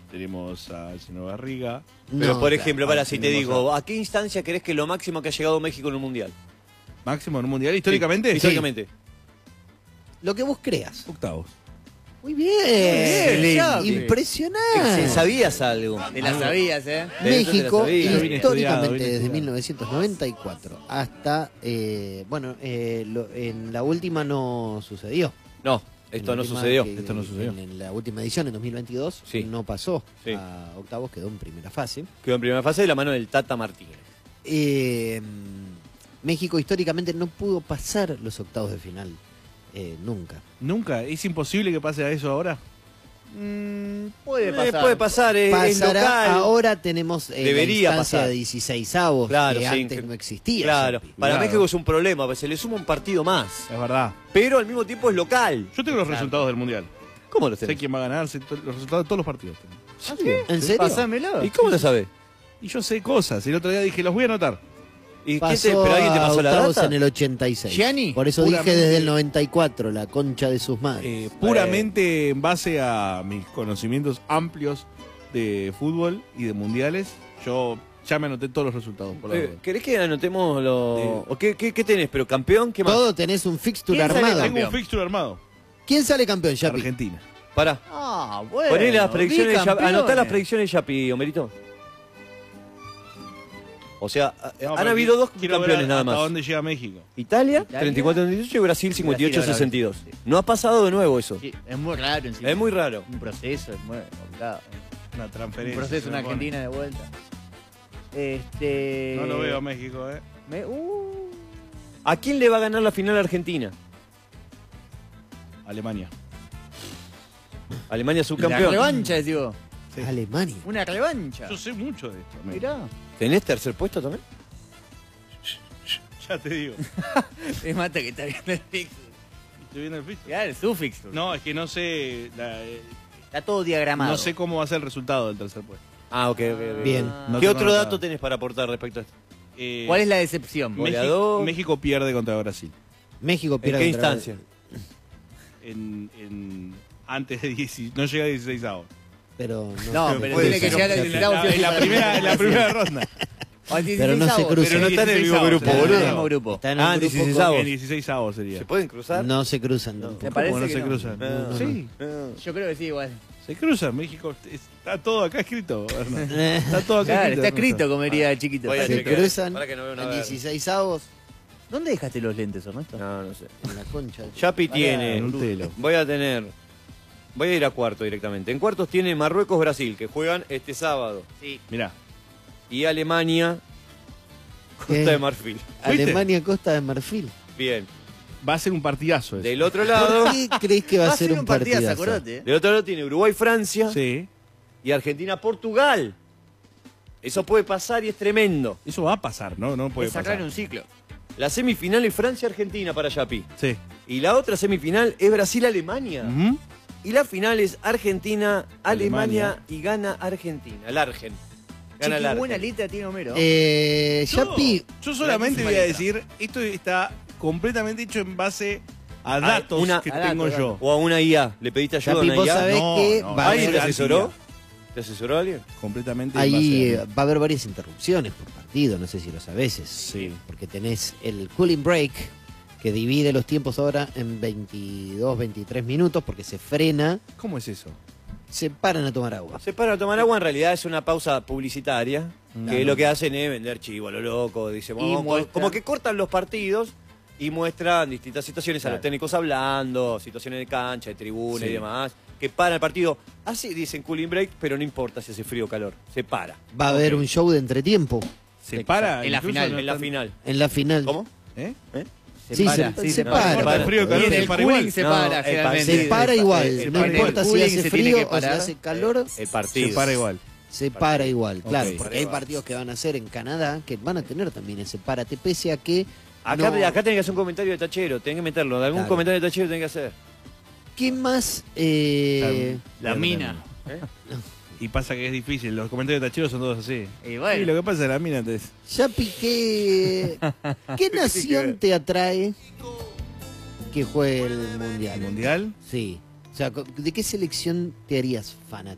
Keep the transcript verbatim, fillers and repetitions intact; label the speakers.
Speaker 1: tenemos a Gino Barriga.
Speaker 2: Pero
Speaker 3: No,
Speaker 2: por
Speaker 3: claro.
Speaker 2: ejemplo, para si te
Speaker 1: tenemos
Speaker 2: digo, ¿a qué instancia crees que lo máximo que ha llegado México en un mundial?
Speaker 1: Máximo en un mundial, históricamente.
Speaker 2: Sí, históricamente.
Speaker 3: Lo que vos creas.
Speaker 1: Octavos.
Speaker 3: Muy bien.
Speaker 2: Excelente.
Speaker 3: Impresionante.
Speaker 2: Sí, ¿sabías algo?
Speaker 4: Te la sabías, ¿eh?
Speaker 3: México,
Speaker 2: Eso te la sabía.
Speaker 1: Yo vine estudiado,
Speaker 3: históricamente
Speaker 1: vine
Speaker 3: desde
Speaker 1: estudiado.
Speaker 3: mil novecientos noventa y cuatro hasta, eh, bueno, eh, lo- en la última no sucedió.
Speaker 2: No,
Speaker 3: En
Speaker 2: esto
Speaker 3: la
Speaker 2: no
Speaker 3: última
Speaker 2: sucedió.
Speaker 3: que-
Speaker 1: Esto no sucedió.
Speaker 3: En, en la última edición, en dos mil veintidós,
Speaker 2: Sí.
Speaker 3: no pasó
Speaker 2: Sí.
Speaker 3: a octavos, quedó en primera fase.
Speaker 2: Quedó en primera fase de la mano del Tata Martínez.
Speaker 3: Eh, México históricamente no pudo pasar los octavos de final, eh, nunca.
Speaker 1: Nunca. ¿Es imposible que pase a eso ahora?
Speaker 4: Puede
Speaker 2: Eh,
Speaker 4: pasar.
Speaker 2: puede pasar, es, es
Speaker 3: Pasará,
Speaker 2: local.
Speaker 3: ahora tenemos eh,
Speaker 2: Debería
Speaker 3: la instancia
Speaker 2: pasar.
Speaker 3: de dieciseisavos,
Speaker 2: Claro,
Speaker 3: que
Speaker 2: sí,
Speaker 3: antes
Speaker 2: que-
Speaker 3: no existía.
Speaker 2: Claro,
Speaker 3: Champi.
Speaker 2: para
Speaker 1: Claro.
Speaker 2: México es un problema, porque se le suma un partido más.
Speaker 1: Es verdad.
Speaker 2: Pero al mismo tiempo es local.
Speaker 1: Yo tengo los resultados del mundial.
Speaker 2: ¿Cómo lo
Speaker 1: Sé
Speaker 2: tenés?
Speaker 1: quién va a ganar, sé to- los resultados de todos los partidos. tengo.
Speaker 3: ¿En serio?
Speaker 4: Pásamelo.
Speaker 2: ¿Y cómo lo sabés?
Speaker 1: Y yo sé cosas. El otro día dije, los voy a anotar.
Speaker 2: ¿Y quién
Speaker 3: Pasó
Speaker 2: te, pero alguien te
Speaker 3: a
Speaker 2: pasó la
Speaker 3: octavos
Speaker 2: data?
Speaker 3: en el ochenta y seis.
Speaker 4: ¿Gianni?
Speaker 3: Por eso
Speaker 1: Puramente-
Speaker 3: dije desde el noventa y cuatro, la concha de sus madres.
Speaker 1: Eh, puramente en base a mis conocimientos amplios de fútbol y de mundiales, yo ya me anoté todos los resultados. Por la
Speaker 2: Eh,
Speaker 1: duda.
Speaker 2: ¿Querés que anotemos lo...?
Speaker 1: Sí.
Speaker 2: ¿O qué, qué, qué tenés? ¿Pero campeón? ¿Qué más?
Speaker 3: Todo tenés un fixture
Speaker 4: ¿Quién sale
Speaker 3: armado.
Speaker 1: Tengo
Speaker 4: campeón?
Speaker 1: un fixture armado.
Speaker 3: ¿Quién sale campeón, Yapi?
Speaker 1: Argentina.
Speaker 2: Pará.
Speaker 4: Ah, bueno.
Speaker 2: Poné las predicciones de Yapi.
Speaker 4: bicampeones.
Speaker 2: Anotá las predicciones de Yapi, Homerito. O sea,
Speaker 1: No,
Speaker 2: han
Speaker 1: pero
Speaker 2: habido dos
Speaker 1: quiero ver
Speaker 2: campeones nada
Speaker 1: hasta
Speaker 2: más.
Speaker 1: dónde llega México.
Speaker 2: Italia,
Speaker 4: Italia.
Speaker 2: treinta y cuatro treinta y ocho y Brasil cincuenta y ocho
Speaker 4: Brasil,
Speaker 2: sesenta y dos.
Speaker 4: sí.
Speaker 2: No ha pasado de nuevo eso.
Speaker 4: Sí, es muy raro encima.
Speaker 2: Es muy raro.
Speaker 4: Un proceso, es muy complicado.
Speaker 1: Una
Speaker 4: Un
Speaker 1: transferencia.
Speaker 4: proceso
Speaker 1: se
Speaker 4: en
Speaker 1: me pone.
Speaker 4: Argentina de vuelta. Este...
Speaker 1: No lo veo a México, ¿eh?
Speaker 4: Me- uh,
Speaker 2: ¿A quién le va a ganar la final Argentina?
Speaker 1: Alemania.
Speaker 2: Alemania
Speaker 4: la
Speaker 2: subcampeón.
Speaker 4: revancha, decís vos.
Speaker 1: Sí.
Speaker 3: Alemania.
Speaker 4: Una revancha.
Speaker 1: Yo sé mucho de esto. me-
Speaker 4: Mirá.
Speaker 2: ¿Tenés tercer puesto también?
Speaker 1: Ya te digo.
Speaker 4: Es mata que está viendo el fixture.
Speaker 1: Estoy viendo el fixture.
Speaker 4: Ya, el su fixture.
Speaker 1: No, es que no sé. la- eh,
Speaker 4: Está todo diagramado.
Speaker 1: no sé cómo va a ser el resultado del tercer puesto.
Speaker 2: Ah, ok, ok. ok.
Speaker 3: Bien.
Speaker 1: No
Speaker 2: ¿Qué
Speaker 1: tengo
Speaker 2: otro
Speaker 1: anotado.
Speaker 2: dato tenés para aportar respecto a esto?
Speaker 1: Eh,
Speaker 4: ¿Cuál es la decepción?
Speaker 1: México,
Speaker 2: goleador?
Speaker 1: México pierde contra Brasil.
Speaker 3: México
Speaker 2: ¿En
Speaker 3: pierde
Speaker 2: qué
Speaker 3: contra-
Speaker 2: instancia?
Speaker 1: En, en- antes de diez, no llega a dieciséis avos.
Speaker 3: Pero no,
Speaker 4: No,
Speaker 3: sé.
Speaker 4: pero
Speaker 2: puede
Speaker 4: tiene que
Speaker 2: ser.
Speaker 4: llegar
Speaker 1: En
Speaker 4: al
Speaker 1: la,
Speaker 4: octavo,
Speaker 1: en
Speaker 4: sí,
Speaker 1: la
Speaker 4: sí,
Speaker 1: primera,
Speaker 4: sí.
Speaker 1: en la primera ronda.
Speaker 4: Al
Speaker 3: Pero no se
Speaker 4: dieciseisavo.
Speaker 3: cruza.
Speaker 2: Pero no está en el mismo grupo,
Speaker 4: Está en el
Speaker 2: boludo.
Speaker 4: mismo grupo.
Speaker 3: Está en el
Speaker 2: Ah,
Speaker 3: grupo
Speaker 2: dieciséis
Speaker 3: con-
Speaker 2: avos.
Speaker 1: En dieciséis avos sería.
Speaker 2: ¿Se pueden cruzar?
Speaker 3: No se cruzan tampoco.
Speaker 4: Me parece
Speaker 1: ¿Cómo no
Speaker 4: que
Speaker 1: se
Speaker 4: no.
Speaker 1: cruzan?
Speaker 2: No, no,
Speaker 1: Sí,
Speaker 2: no.
Speaker 4: Yo creo que sí, igual.
Speaker 1: se cruzan. México está todo acá escrito. Hernán.
Speaker 3: Eh,
Speaker 1: Está todo acá
Speaker 4: Claro,
Speaker 1: escrito.
Speaker 4: está escrito, como diría el chiquito.
Speaker 2: Voy a
Speaker 3: se
Speaker 2: chequear.
Speaker 3: cruzan
Speaker 2: Para que no vea una
Speaker 3: en
Speaker 2: verga.
Speaker 3: dieciséis avos
Speaker 4: ¿Dónde dejaste los lentes, Ernesto?
Speaker 2: No, no sé.
Speaker 3: en la concha. de-
Speaker 2: Yapi
Speaker 4: Pará,
Speaker 2: tiene.
Speaker 1: En un telo.
Speaker 2: Voy a tener. Voy a ir a cuarto directamente. En cuartos tiene Marruecos-Brasil, que juegan este sábado.
Speaker 4: Sí.
Speaker 1: Mirá.
Speaker 2: Y Alemania, Costa
Speaker 3: ¿Qué?
Speaker 2: de Marfil.
Speaker 3: Alemania, Costa de Marfil.
Speaker 2: Bien.
Speaker 1: Va a ser un partidazo ese.
Speaker 2: Del otro lado.
Speaker 3: ¿Por qué crees que va a ser un
Speaker 4: partidazo,
Speaker 3: partidazo?
Speaker 4: acordate. ¿eh?
Speaker 2: Del otro lado tiene Uruguay-Francia
Speaker 1: Sí.
Speaker 2: y Argentina-Portugal. Eso puede pasar y es tremendo.
Speaker 1: Eso va a pasar, ¿no? No puede
Speaker 4: Es sacar
Speaker 1: pasar.
Speaker 4: un ciclo.
Speaker 2: La semifinal es Francia-Argentina para Yapi.
Speaker 1: Sí.
Speaker 2: Y la otra semifinal es Brasil-Alemania.
Speaker 1: Ujú.
Speaker 2: Y la final es Argentina-Alemania
Speaker 1: Alemania.
Speaker 2: y gana Argentina. El Argen.
Speaker 4: Che,
Speaker 2: Gana el
Speaker 4: qué
Speaker 2: Argen.
Speaker 4: buena letra tiene Homero.
Speaker 3: Eh,
Speaker 1: Yo,
Speaker 3: Yapi,
Speaker 1: yo solamente voy a
Speaker 4: Grandísima
Speaker 1: decir, esto está completamente hecho en base a
Speaker 2: Ah,
Speaker 1: datos
Speaker 2: una-
Speaker 1: que
Speaker 4: a
Speaker 1: tengo
Speaker 4: datos,
Speaker 1: yo.
Speaker 2: O a una I A. ¿Le pediste ayuda a
Speaker 3: Yapi,
Speaker 2: una
Speaker 3: vos
Speaker 2: I A?
Speaker 3: sabés
Speaker 1: No,
Speaker 3: que
Speaker 1: no,
Speaker 3: va a
Speaker 2: ¿Alguien
Speaker 3: haber,
Speaker 2: te asesoró? ¿Te asesoró alguien?
Speaker 1: Completamente en
Speaker 3: ahí
Speaker 1: base
Speaker 3: eh,
Speaker 1: a-
Speaker 3: va a haber varias interrupciones por partido, no sé si lo sabés.
Speaker 1: Sí.
Speaker 3: Porque tenés el cooling break, que divide los tiempos ahora en veintidós, veintitrés minutos, porque se frena,
Speaker 1: ¿Cómo es eso?
Speaker 3: se paran a tomar agua.
Speaker 2: Se para a tomar agua, en realidad es una pausa publicitaria,
Speaker 1: No,
Speaker 2: que
Speaker 1: no.
Speaker 2: lo que hacen es vender chivo a lo loco, dice, vamos,
Speaker 4: muestran-
Speaker 2: como que cortan los partidos y muestran distintas situaciones a
Speaker 1: Claro.
Speaker 2: los técnicos hablando, situaciones de cancha, de tribuna
Speaker 1: Sí.
Speaker 2: y demás, que para el partido. Así dicen cooling break, pero no importa si hace frío o calor, se para.
Speaker 3: Va a haber
Speaker 1: Ok.
Speaker 3: un show de entretiempo
Speaker 1: Se para
Speaker 4: En la
Speaker 1: incluso
Speaker 4: final,
Speaker 1: no
Speaker 2: En la
Speaker 1: están-
Speaker 2: final.
Speaker 3: en la final.
Speaker 2: ¿Cómo?
Speaker 1: ¿Eh?
Speaker 2: ¿Eh?
Speaker 4: Se
Speaker 3: Sí,
Speaker 4: para,
Speaker 3: se,
Speaker 4: sí,
Speaker 3: se
Speaker 4: se
Speaker 3: para.
Speaker 1: No importa el frío o calor,
Speaker 4: Y en
Speaker 1: se
Speaker 4: el
Speaker 1: para
Speaker 4: cooling
Speaker 1: igual.
Speaker 4: se
Speaker 2: No,
Speaker 4: para,
Speaker 2: el
Speaker 4: generalmente.
Speaker 2: partido-
Speaker 3: Se para igual,
Speaker 2: el
Speaker 3: no
Speaker 2: partido-
Speaker 3: importa si
Speaker 4: cooling
Speaker 3: hace
Speaker 4: se tiene
Speaker 3: frío
Speaker 4: que
Speaker 3: o si
Speaker 4: parar.
Speaker 3: hace calor,
Speaker 2: El partido.
Speaker 1: Se para igual.
Speaker 3: se para igual, claro,
Speaker 1: Ok.
Speaker 3: porque hay partidos que van a hacer en Canadá que van a tener también ese párate, pese a que
Speaker 2: Acá,
Speaker 3: no-
Speaker 2: acá tenés que hacer un comentario de tachero, tenés que meterlo. De algún
Speaker 3: Claro.
Speaker 2: comentario de tachero tenés que hacer.
Speaker 3: ¿qué más? Eh,
Speaker 4: La mina.
Speaker 2: ¿Eh?
Speaker 1: Y pasa que es difícil, los comentarios de tacheros son todos así.
Speaker 4: Y
Speaker 1: Y
Speaker 4: bueno,
Speaker 1: lo que pasa es que la mina te es...
Speaker 3: Yapi, ¿qué, ¿qué nación te atrae que juegue el
Speaker 1: ¿El
Speaker 3: mundial?
Speaker 1: mundial?
Speaker 3: Sí. O sea, ¿de qué selección te harías fanático?